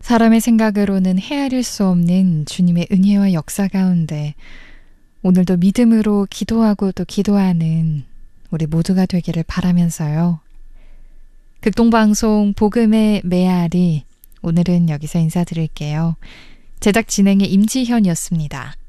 사람의 생각으로는 헤아릴 수 없는 주님의 은혜와 역사 가운데 오늘도 믿음으로 기도하고 또 기도하는 우리 모두가 되기를 바라면서요. 극동방송 복음의 메아리, 오늘은 여기서 인사드릴게요. 제작 진행의 임지현이었습니다.